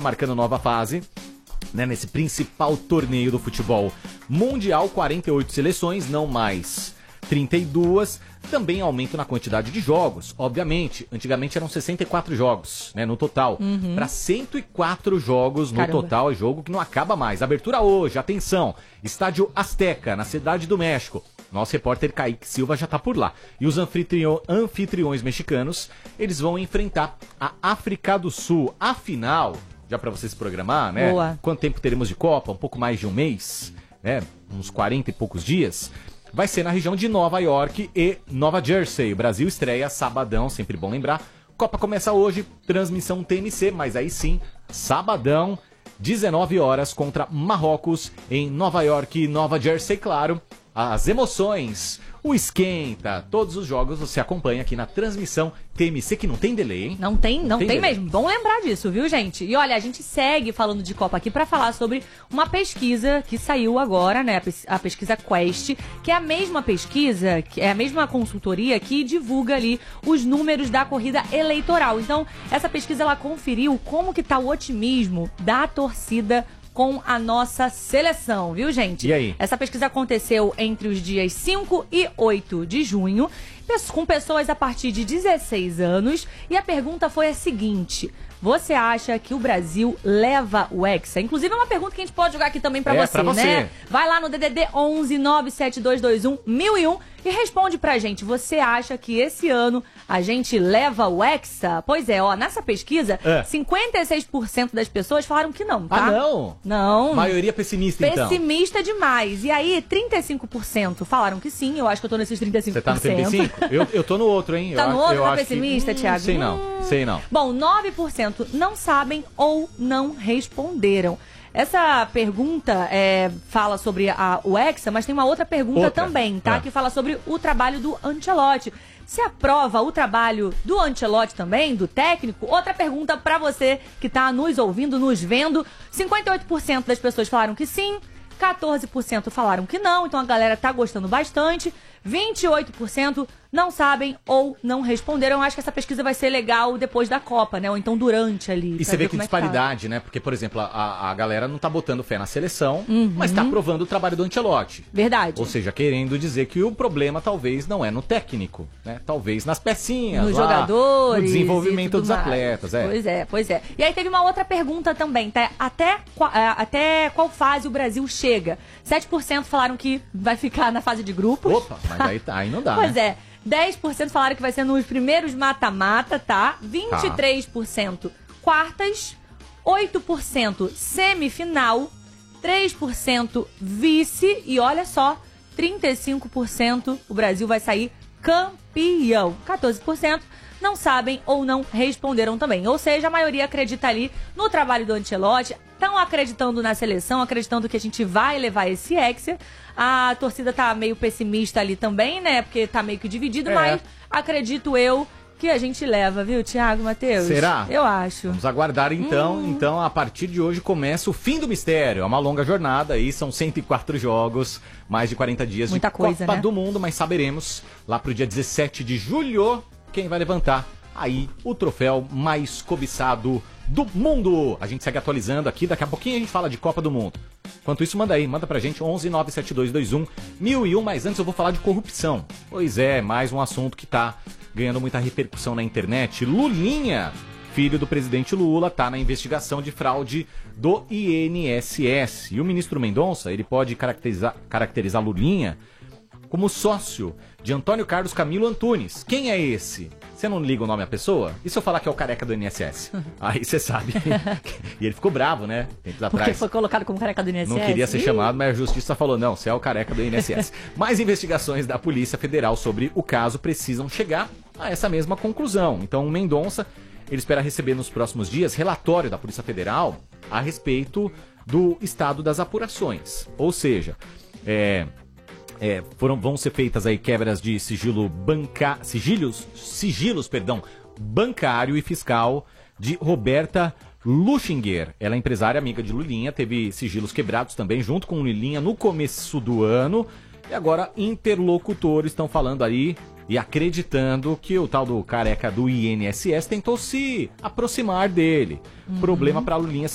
marcando nova fase, né, nesse principal torneio do futebol mundial. 48 seleções, não mais 32. Também aumento na quantidade de jogos, obviamente. Antigamente eram 64 jogos, né, no total. Para 104 jogos no total, é jogo que não acaba mais. Abertura hoje, atenção, Estádio Azteca, na Cidade do México. Nosso repórter Kaique Silva já tá por lá. E os anfitriões mexicanos, eles vão enfrentar a África do Sul. Afinal, já para você se programar, né? Boa. Quanto tempo teremos de Copa? Um pouco mais de um mês, né? Uns 40 e poucos dias. Vai ser na região de Nova York e Nova Jersey. O Brasil estreia sabadão, sempre bom lembrar. Copa começa hoje, transmissão TNC, mas aí sim, sabadão, 19 horas contra Marrocos em Nova York e Nova Jersey, claro. As emoções, o esquenta, todos os jogos você acompanha aqui na transmissão TMC, que não tem delay, hein? Não tem mesmo. Bom lembrar disso, viu, gente? E olha, a gente segue falando de Copa aqui pra falar sobre uma pesquisa que saiu agora, né? A pesquisa Quest, que é a mesma pesquisa, que é a mesma consultoria que divulga ali os números da corrida eleitoral. Então, essa pesquisa, ela conferiu como que tá o otimismo da torcida com a nossa seleção, viu, gente? E aí? Essa pesquisa aconteceu entre os dias 5 e 8 de junho, com pessoas a partir de 16 anos, e a pergunta foi a seguinte: você acha que o Brasil leva o Hexa? Inclusive é uma pergunta que a gente pode jogar aqui também pra você, né? Vai lá no DDD 11 97221 1001 e responde pra gente. Você acha que esse ano a gente leva o Hexa? Pois é, ó, nessa pesquisa, 56% das pessoas falaram que não, tá? Ah, não? Não. Maioria pessimista, então. Pessimista demais. E aí, 35% falaram que sim. Eu acho que eu tô nesses 35%. Você tá no 35%? Eu tô no outro, hein? Tá no outro, eu tá acho pessimista, que... Thiago? Sei não. Bom, 9% não sabem ou não responderam. Essa pergunta fala sobre o Hexa, mas tem uma outra pergunta também, tá? Que fala sobre o trabalho do Ancelotti. Você aprova o trabalho do Ancelotti também, do técnico? Outra pergunta pra você que tá nos ouvindo, nos vendo. 58% das pessoas falaram que sim, 14% falaram que não, então a galera tá gostando bastante. 28% não sabem ou não responderam. Eu acho que essa pesquisa vai ser legal depois da Copa, né? Ou então durante ali. E você vê que disparidade, né? Porque, por exemplo, a galera não tá botando fé na seleção, mas tá aprovando o trabalho do Ancelotti. Verdade. Ou seja, querendo dizer que o problema talvez não é no técnico, né? Talvez nas pecinhas, nos jogadores, no desenvolvimento dos atletas. Pois é. E aí teve uma outra pergunta também, tá? Até qual fase o Brasil chega? 7% falaram que vai ficar na fase de grupos. Opa, mas aí não dá, Pois né? é. 10% falaram que vai ser nos primeiros mata-mata, tá? 23% quartas, 8% semifinal, 3% vice e olha só, 35% o Brasil vai sair campeão. 14% não sabem ou não responderam também. Ou seja, a maioria acredita ali no trabalho do Ancelotti, estão acreditando na seleção, acreditando que a gente vai levar esse Hexa. A torcida tá meio pessimista ali também, né? Porque tá meio que dividido, mas acredito eu que a gente leva, viu, Thiago, Matheus? Será? Eu acho. Vamos aguardar então. Então, a partir de hoje começa o fim do mistério. É uma longa jornada aí, são 104 jogos, mais de 40 dias Muita de coisa, Copa né? do Mundo, mas saberemos lá pro dia 17 de julho quem vai levantar aí o troféu mais cobiçado do mundo. A gente segue atualizando aqui, daqui a pouquinho a gente fala de Copa do Mundo. Enquanto isso, manda pra gente 11 97221 1001, mas antes eu vou falar de corrupção. Pois é, mais um assunto que tá ganhando muita repercussão na internet. Lulinha, filho do presidente Lula, tá na investigação de fraude do INSS. E o ministro Mendonça, ele pode caracterizar Lulinha como sócio de Antônio Carlos Camilo Antunes. Quem é esse? Você não liga o nome à pessoa? E se eu falar que é o careca do INSS? Aí você sabe. E ele ficou bravo, né? Tempos atrás. Porque foi colocado como careca do INSS? Não queria ser chamado, mas a justiça falou, não, você é o careca do INSS. Mais investigações da Polícia Federal sobre o caso precisam chegar a essa mesma conclusão. Então o Mendonça, ele espera receber nos próximos dias relatório da Polícia Federal a respeito do estado das apurações. Ou seja, vão ser feitas aí quebras de sigilos bancário e fiscal de Roberta Luchinger. Ela é empresária amiga de Lulinha, teve sigilos quebrados também junto com Lulinha no começo do ano. E agora interlocutores estão falando aí e acreditando que o tal do careca do INSS tentou se aproximar dele. Problema para Lulinha